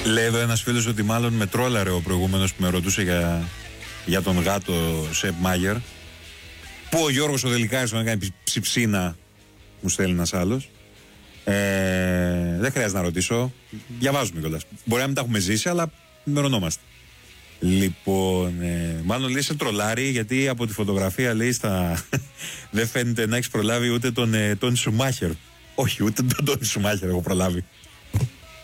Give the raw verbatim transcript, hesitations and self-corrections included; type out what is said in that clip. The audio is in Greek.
Λέει εδώ ένας φίλος ότι μάλλον με τρόλαρε ο προηγούμενος που με ρωτούσε για, για τον γάτο Σεπ Μάγερ. Που ο Γιώργος ο Δελικάρης να κάνει ψιψίνα, μου στέλνει ένας άλλος. Ε, δεν χρειάζεται να ρωτήσω. Διαβάζουμε κιόλας. Μπορεί να μην τα έχουμε ζήσει, αλλά μερωνόμαστε. Λοιπόν, ε, μάλλον λέει σε τρολάρι, γιατί από τη φωτογραφία λέει στα... δεν φαίνεται να έχεις προλάβει ούτε τον ε, Τόνι Σουμάχερ. Όχι, ούτε τον Τόνι Σουμάχερ έχω προλάβει.